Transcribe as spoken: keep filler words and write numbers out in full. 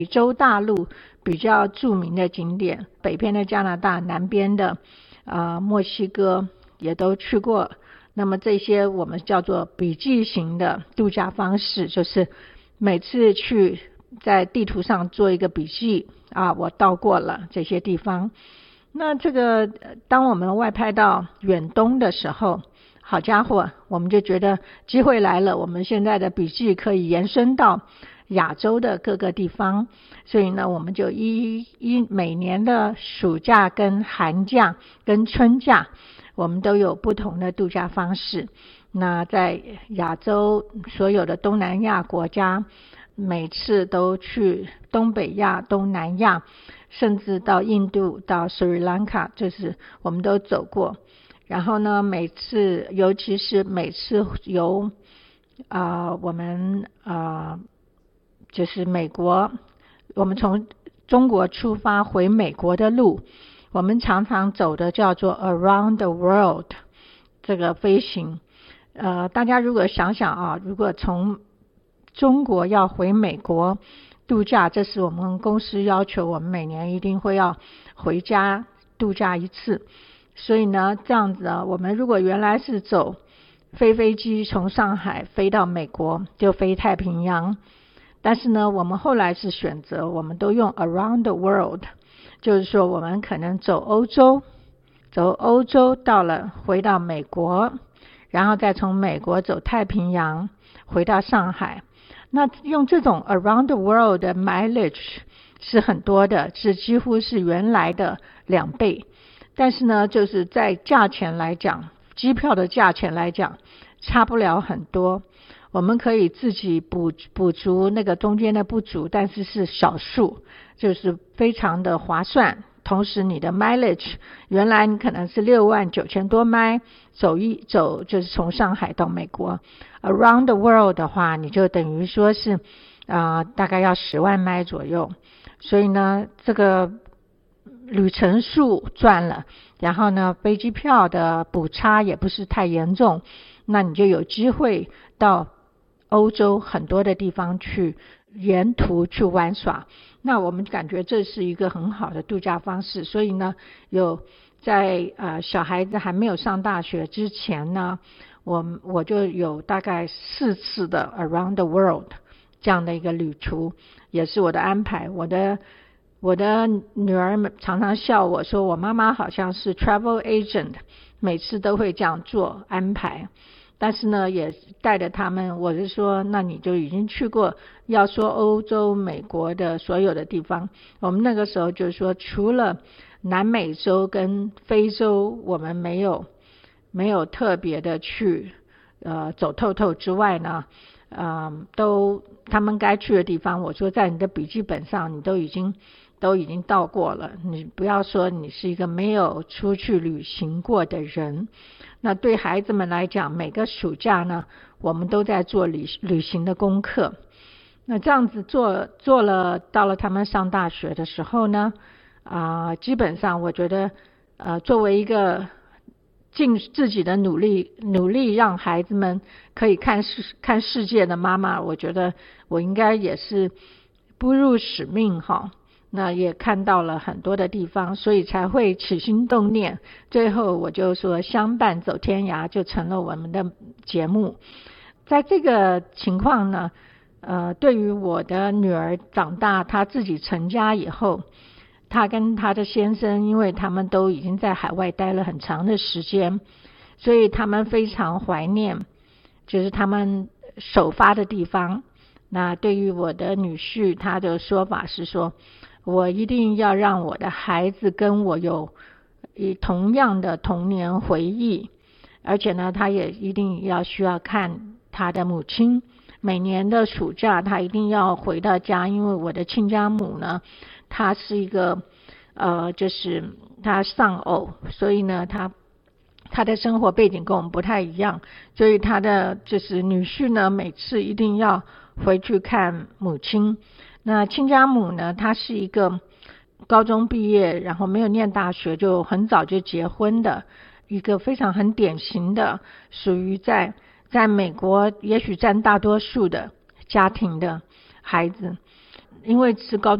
洲大陆比较著名的景点，北边的加拿大，南边的呃墨西哥也都去过。那么这些我们叫做笔记型的度假方式，就是每次去在地图上做一个笔记啊，我到过了这些地方。那这个当我们外派到远东的时候，好家伙，我们就觉得机会来了，我们现在的笔记可以延伸到亚洲的各个地方。所以呢，我们就一一每年的暑假跟寒假跟春假，我们都有不同的度假方式。那在亚洲所有的东南亚国家，每次都去东北亚、东南亚，甚至到印度、到斯里兰卡，就是我们都走过。然后呢，每次尤其是每次由啊、呃、我们啊、呃、就是美国，我们从中国出发回美国的路，我们常常走的叫做 Around the World 这个飞行。呃，大家如果想想啊，如果从中国要回美国度假，这是我们公司要求我们每年一定会要回家度假一次。所以呢，这样子啊，我们如果原来是走飞飞机从上海飞到美国，就飞太平洋，但是呢，我们后来是选择我们都用 Around the World， 就是说我们可能走欧洲，走欧洲到了回到美国，然后再从美国走太平洋回到上海。那用这种 Around the World 的 mileage 是很多的，是几乎是原来的两倍。但是呢，就是在价钱来讲，机票的价钱来讲，差不了很多。我们可以自己补补足那个中间的不足，但是是少数，就是非常的划算。同时你的 mileage 原来你可能是六万九千多迈，走一走就是从上海到美国。Around the World 的话，你就等于说是啊、呃、大概要十万迈左右。所以呢，这个旅程数赚了，然后呢，飞机票的补差也不是太严重，那你就有机会到欧洲很多的地方去沿途去玩耍。那我们感觉这是一个很好的度假方式。所以呢，有在呃小孩子还没有上大学之前呢，我我就有大概四次的 Around the World 这样的一个旅途，也是我的安排。我的我的女儿常常笑我说，我妈妈好像是 travel agent， 每次都会这样做安排。但是呢，也带着他们，我是说，那你就已经去过，要说欧洲、美国的所有的地方。我们那个时候就是说，除了南美洲跟非洲，我们没有没有特别的去呃走透透之外呢，呃，都他们该去的地方，我说在你的笔记本上，你都已经都已经到过了。你不要说你是一个没有出去旅行过的人。那对孩子们来讲，每个暑假呢，我们都在做旅旅行的功课。那这样子做做了，到了他们上大学的时候呢，啊、呃，基本上我觉得，呃，作为一个尽自己的努力，努力让孩子们可以看世看世界的妈妈，我觉得我应该也是不辱使命哈。那也看到了很多的地方，所以才会起心动念。最后我就说相伴走天涯就成了我们的节目。在这个情况呢，呃，对于我的女儿长大，她自己成家以后，她跟她的先生，因为他们都已经在海外待了很长的时间，所以他们非常怀念就是他们首发的地方。那对于我的女婿，他的说法是说，我一定要让我的孩子跟我有同样的童年回忆，而且呢，他也一定要需要看他的母亲。每年的暑假他一定要回到家，因为我的亲家母呢，她是一个呃，就是她丧偶，所以呢，她他的生活背景跟我们不太一样，所以他的就是女婿呢，每次一定要回去看母亲。那亲家母呢，她是一个高中毕业，然后没有念大学，就很早就结婚的一个非常很典型的，属于在在美国也许占大多数的家庭的孩子。 因为是高